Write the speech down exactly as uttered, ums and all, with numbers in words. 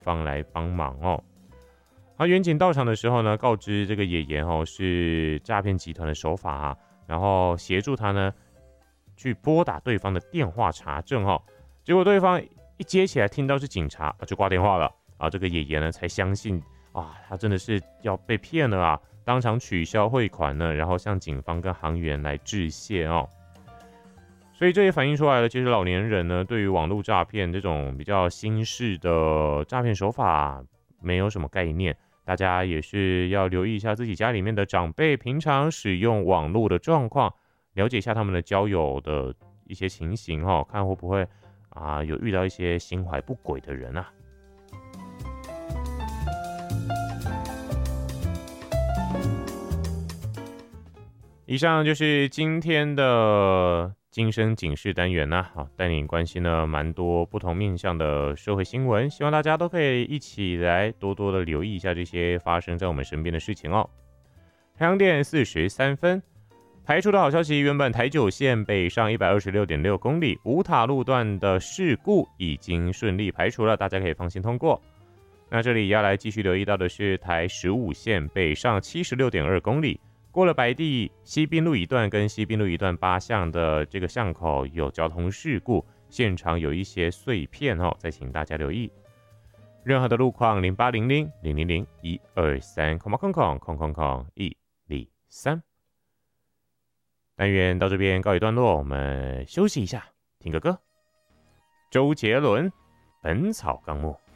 方来帮忙哦。而远警到场的时候呢，告知这个爷爷哦是诈骗集团的手法啊，然后协助他呢去拨打对方的电话查证哦。结果对方一接起来，听到是警察，就挂电话了啊。这个爷爷呢才相信啊，他真的是要被骗了啊，当场取消汇款呢，然后向警方跟行员来致谢哦。所以这也反映出来了，其实老年人呢对于网络诈骗这种比较新式的诈骗手法没有什么概念。大家也是要留意一下自己家里面的长辈平常使用网络的状况，了解一下他们的交友的一些情形哦，看会不会啊有遇到一些心怀不轨的人啊。以上就是今天的今生警示单元呢，好，带你关心了蛮多不同面向的社会新闻，希望大家都可以一起来多多的留意一下这些发生在我们身边的事情哦。太阳点四十三分，排除的好消息，原本台九线北上一百二十六点六公里五塔路段的事故已经顺利排除了，大家可以放心通过。那这里要来继续留意到的是台十五线北上七十六点二公里。过了白地西滨路一段跟西滨路一段八巷的这个巷口有交通事故，现场有一些碎片哦，再请大家留意。任何的路况零八零零零零零一二三空空空空空空一零三。单元到这边告一段落，我们休息一下，听个歌。周杰伦《本草纲目》。